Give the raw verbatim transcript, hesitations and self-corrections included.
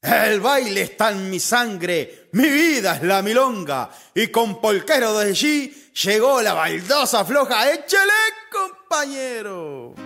El baile está en mi sangre, mi vida es la milonga, y con polquero desde allí llegó la baldosa floja. ¡Échale, compañero!